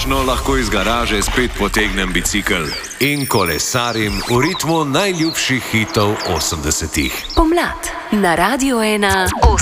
končno lahko iz garaže spet potegnem bicikel in kolesarim v ritmu najljubših hitov 80-ih. Pomlad na Radio 1.